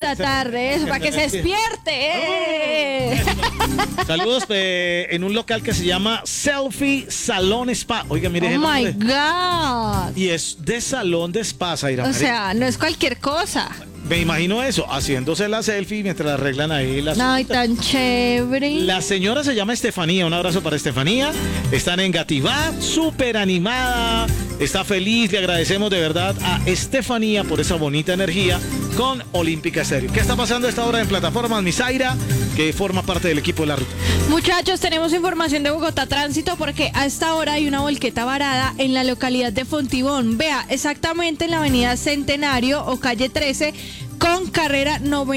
la tarde, eso, para que se despierte. Saludos en un local que se llama Selfie Salón Spa. Oiga, mire. Oh my God. Y es de salón de spa, Zaira. O sea, no es cualquier cosa. Me imagino eso, haciéndose la selfie mientras arreglan ahí las... Ay, tan chévere. La señora se llama Estefanía, un abrazo para Estefanía. Están en Gativá, súper animada, está feliz, le agradecemos de verdad a Estefanía por esa bonita energía con Olímpica Estéreo. ¿Qué está pasando a esta hora en plataformas, mi Zaira, que forma parte del equipo de la ruta? Muchachos, tenemos información de Bogotá Tránsito porque a esta hora hay una volqueta varada en la localidad de Fontibón. Vea, exactamente en la avenida Centenario o calle 13 con carrera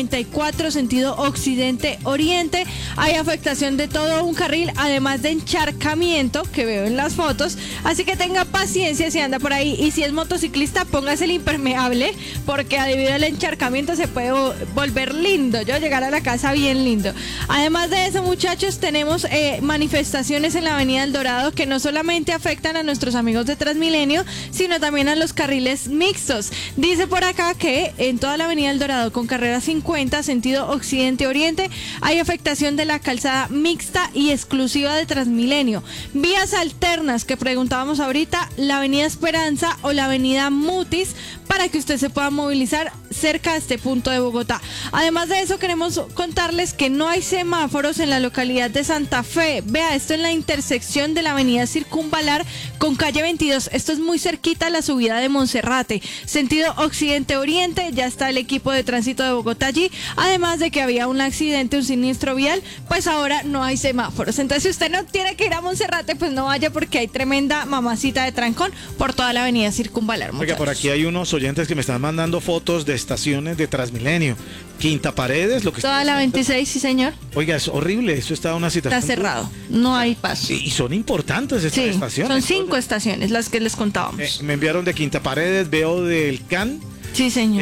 94 sentido occidente-oriente. Hay afectación de todo un carril, además de encharcamiento que veo en las fotos. Así que tenga paciencia si anda por ahí. Y si es motociclista, póngase el impermeable porque debido al encharcamiento se puede volver lindo. Yo llegar a la casa bien lindo. Además de eso, muchachos, tenemos manifestaciones en la avenida El Dorado que no solamente afectan a nuestros amigos de Transmilenio, sino también a los carriles mixtos. Dice por acá que en toda la avenida El Dorado con carrera 50 sentido occidente-oriente hay afectación de la calzada mixta y exclusiva de Transmilenio. Vías alternas que preguntábamos ahorita, la avenida Esperanza o la avenida Mutis, para que usted se pueda movilizar cerca de este punto de Bogotá. Además de eso, queremos contarles que no hay semáforos en la localidad de Santa Fe. Vea, esto en la intersección de la avenida Circunvalar con calle 22. Esto es muy cerquita a la subida de Monserrate. Sentido occidente-oriente, ya está el equipo de tránsito de Bogotá allí. Además de que había un accidente, un siniestro vial, pues ahora no hay semáforos. Entonces, si usted no tiene que ir a Monserrate, pues no vaya porque hay tremenda mamacita de trancón por toda la avenida Circunvalar. Oiga, por aquí hay unos oyentes que me están mandando fotos de estaciones de Transmilenio. Quinta Paredes, lo que toda la 26, sí señor. Oiga, es horrible, eso está una situación. Está cerrado, no hay paso. Y son importantes estas estaciones. Son 5 estaciones las que les contábamos. Me enviaron de Quinta Paredes, veo del CAN. Sí, señor.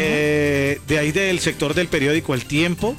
De ahí del sector del periódico El Tiempo.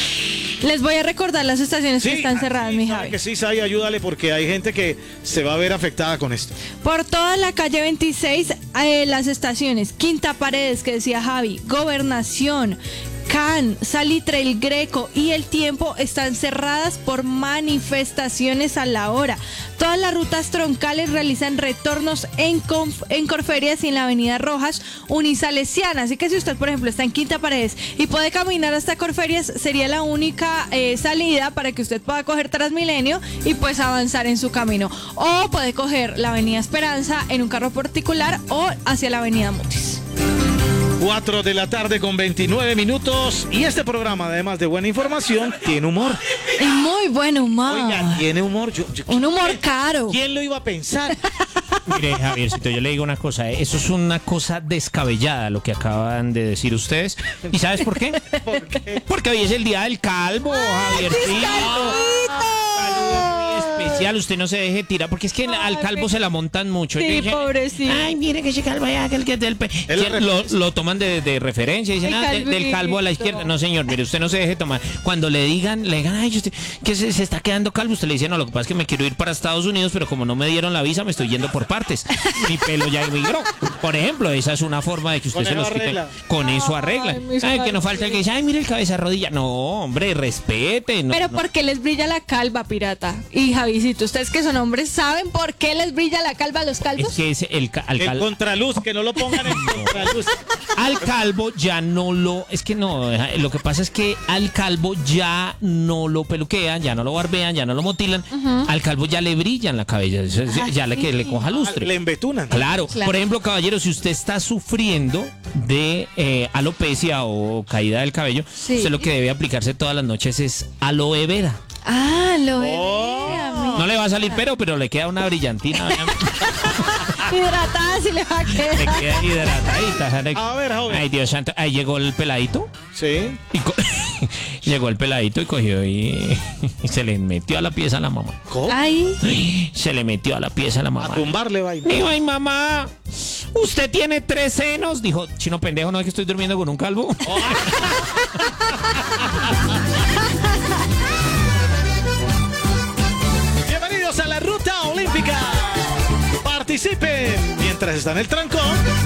Les voy a recordar las estaciones que están cerradas, mi Javi. Que sí, Sai, ayúdale porque hay gente que se va a ver afectada con esto. Por toda la calle 26, las estaciones Quinta Paredes, que decía Javi, Gobernación, CAN, Salitre, El Greco y El Tiempo están cerradas por manifestaciones a la hora. Todas las rutas troncales realizan retornos en Corferias y en la avenida Rojas Unisalesiana. Así que si usted, por ejemplo, está en Quinta Paredes y puede caminar hasta Corferias, sería la única salida para que usted pueda coger Transmilenio y pues avanzar en su camino. O puede coger la avenida Esperanza en un carro particular o hacia la avenida Mutis. 4 de la tarde con 29 minutos y este programa, además de buena información, tiene humor. Y muy buen humor. Oiga, tiene humor. Un humor caro. ¿Quién lo iba a pensar? Mire, Javiercito, yo le digo una cosa, eso es una cosa descabellada lo que acaban de decir ustedes. ¿Y sabes por qué? ¿Por qué? Porque hoy es el día del calvo, Javiercito. Especial, usted no se deje tirar, porque es que al calvo se la montan mucho. Sí, dicen, pobrecito. ay, mire que ese calvo allá, que el que es del lo toman de referencia, dicen, del calvo a la izquierda. No, señor, mire, usted no se deje tomar. Cuando le digan, ay, usted, que se está quedando calvo, usted le dice, no, lo que pasa es que me quiero ir para Estados Unidos, pero como no me dieron la visa, me estoy yendo por partes. Mi pelo ya emigró. Por ejemplo, esa es una forma de que usted se los quite. Con eso arregla. Ay, que no falta el que dice, ay, mire el cabeza rodilla. No, hombre, respete. No, pero ¿por qué les brilla la calva, pirata? Y Javisito, ustedes que son hombres, ¿saben por qué les brilla la calva a los calvos? Es que es el contraluz, que no lo pongan en contraluz. Al calvo ya no lo... Es que no, lo que pasa es que al calvo ya no lo peluquean, ya no lo barbean, ya no lo motilan. Al calvo ya le brillan la cabella, ya que le coja lustre. Le embetunan. Claro. Por ejemplo, caballero, si usted está sufriendo de alopecia o caída del cabello, usted lo que debe aplicarse todas las noches es aloe vera. Ah, aloe vera. No le va a salir pero le queda una brillantina. Hidratada si le va a quedar. Le queda hidratadita. A ver, joven. Ay, Dios santo. Ahí llegó el peladito. Sí. Llegó el peladito y cogió y se le metió a la pieza a la mamá. ¿Cómo? Ay. Se le metió a la pieza a la mamá. A tumbarle, vaina. Dijo, ay, mamá, ¿usted tiene 3 senos? Dijo, chino pendejo, ¿no es que estoy durmiendo con un calvo? Bienvenidos a la Ruta Olímpica. Participen mientras está en el trancón.